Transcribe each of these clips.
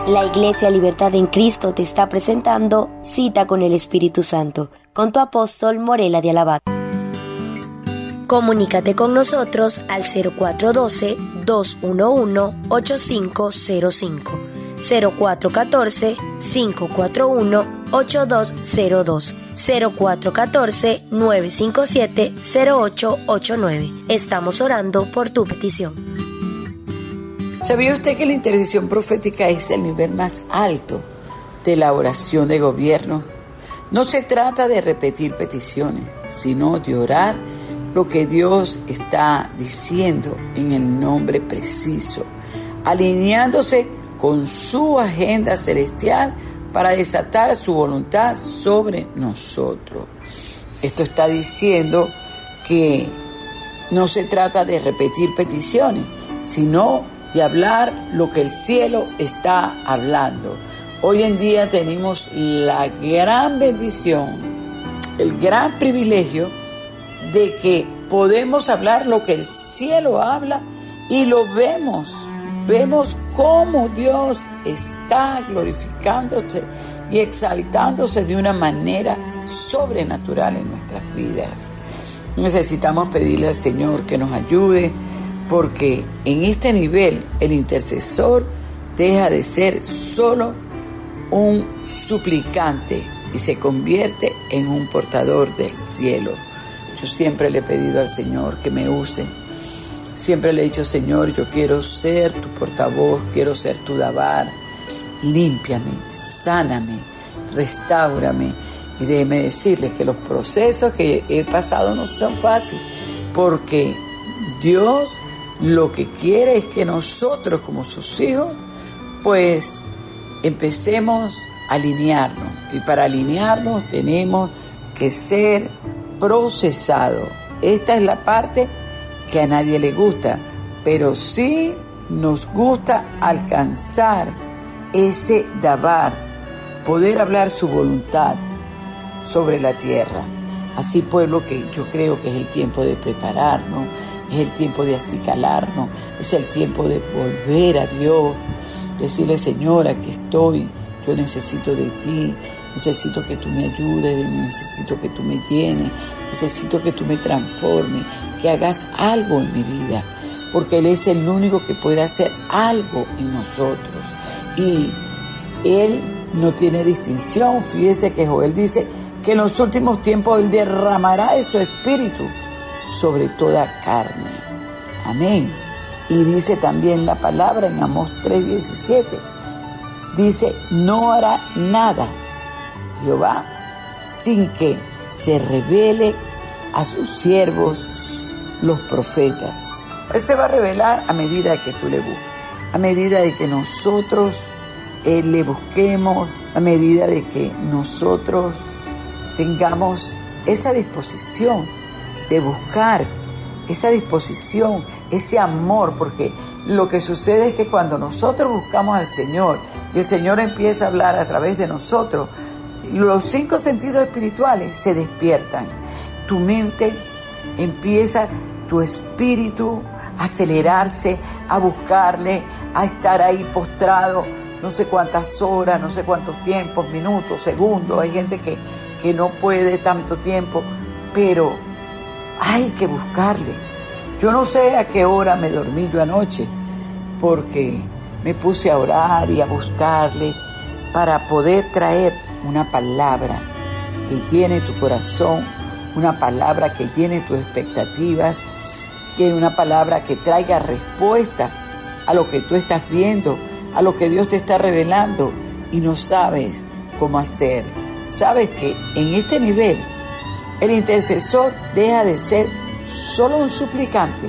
La Iglesia Libertad en Cristo te está presentando Cita con el Espíritu Santo, con tu apóstol Morela de Alabat. Comunícate con nosotros al 0412-211-8505, 0414-541-8202, 0414-957-0889. Estamos orando por tu petición. ¿Sabía usted que la intercesión profética es el nivel más alto de la oración de gobierno? No se trata de repetir peticiones, sino de orar lo que Dios está diciendo en el nombre preciso, alineándose con su agenda celestial para desatar su voluntad sobre nosotros. Esto está diciendo que no se trata de repetir peticiones, sino de hablar lo que el cielo está hablando. Hoy en día tenemos la gran bendición, el gran privilegio de que podemos hablar lo que el cielo habla y lo vemos. Vemos cómo Dios está glorificándose y exaltándose de una manera sobrenatural en nuestras vidas. Necesitamos pedirle al Señor que nos ayude, porque en este nivel el intercesor deja de ser solo un suplicante y se convierte en un portador del cielo. Yo siempre le he pedido al Señor que me use. Siempre le he dicho: Señor, yo quiero ser tu portavoz, quiero ser tu dabar. Límpiame, sáname, restáurame. Y déjeme decirle que los procesos que he pasado no son fáciles, porque Dios lo que quiere es que nosotros, como sus hijos, pues empecemos a alinearnos. Y para alinearnos tenemos que ser procesados. Esta es la parte que a nadie le gusta, pero sí nos gusta alcanzar ese dabar, poder hablar su voluntad sobre la tierra. Así, pueblo, que yo creo que es el tiempo de prepararnos, es el tiempo de acicalarnos, es el tiempo de volver a Dios, decirle: Señor, aquí estoy, yo necesito de ti, necesito que tú me ayudes, necesito que tú me llenes, necesito que tú me transformes, que hagas algo en mi vida, porque Él es el único que puede hacer algo en nosotros. Y Él no tiene distinción. Fíjese que Joel dice que en los últimos tiempos Él derramará de su espíritu sobre toda carne. Amén. Y dice también la palabra en Amós 3:17. Dice: no hará nada Jehová sin que se revele a sus siervos los profetas. Él se va a revelar a medida que tú le busques, a medida de que nosotros le busquemos, a medida de que nosotros tengamos esa disposición de buscar, esa disposición, ese amor, porque lo que sucede es que cuando nosotros buscamos al Señor y el Señor empieza a hablar a través de nosotros, los 5 sentidos espirituales se despiertan. Tu mente empieza, tu espíritu a acelerarse, a buscarle, a estar ahí postrado no sé cuántas horas, no sé cuántos tiempos, minutos, segundos. Hay gente que no puede tanto tiempo, pero hay que buscarle. Yo no sé a qué hora me dormí yo anoche, porque me puse a orar y a buscarle para poder traer una palabra que llene tu corazón, una palabra que llene tus expectativas, que una palabra que traiga respuesta a lo que tú estás viendo, a lo que Dios te está revelando y no sabes cómo hacer. Sabes que en este nivel el intercesor deja de ser solo un suplicante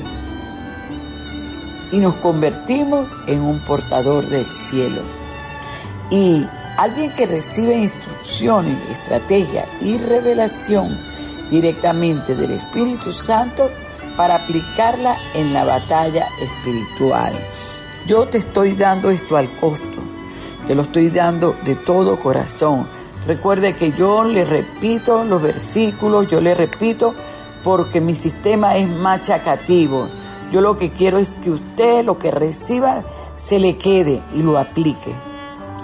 y nos convertimos en un portador del cielo. Y alguien que recibe instrucciones, estrategia y revelación directamente del Espíritu Santo para aplicarla en la batalla espiritual. Yo te estoy dando esto al costo, te lo estoy dando de todo corazón. Recuerde que yo le repito los versículos, yo le repito porque mi sistema es machacativo. Yo lo que quiero es que usted lo que reciba se le quede y lo aplique.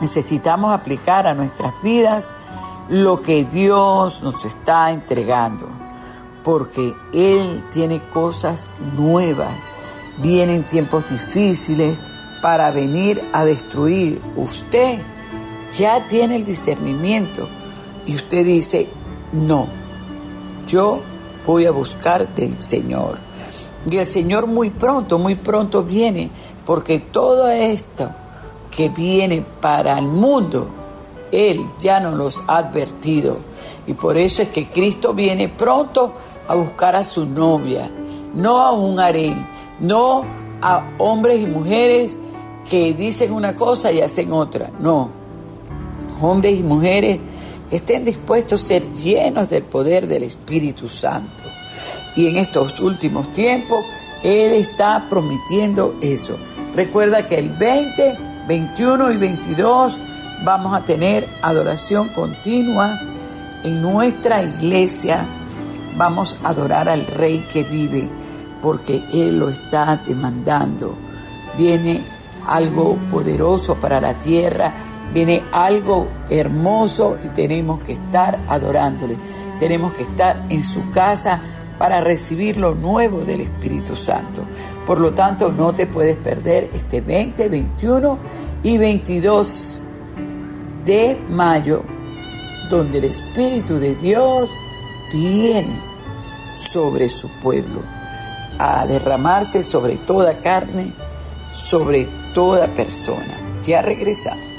Necesitamos aplicar a nuestras vidas lo que Dios nos está entregando, porque Él tiene cosas nuevas. Vienen tiempos difíciles para venir a destruir. Usted ya tiene el discernimiento y usted dice, no, yo voy a buscar del Señor. Y el Señor muy pronto viene, porque todo esto que viene para el mundo, Él ya nos los ha advertido. Y por eso es que Cristo viene pronto a buscar a su novia, no a un harén, no a hombres y mujeres que dicen una cosa y hacen otra. No, hombres y mujeres que estén dispuestos a ser llenos del poder del Espíritu Santo. Y en estos últimos tiempos, Él está prometiendo eso. Recuerda que el 20, 21 y 22 vamos a tener adoración continua en nuestra iglesia. Vamos a adorar al Rey que vive, porque Él lo está demandando. Viene algo poderoso para la tierra, viene algo hermoso y tenemos que estar adorándole. Tenemos que estar en su casa para recibir lo nuevo del Espíritu Santo. Por lo tanto, no te puedes perder este 20, 21 y 22 de mayo, donde el Espíritu de Dios viene sobre su pueblo a derramarse sobre toda carne, sobre toda persona. Ya regresamos.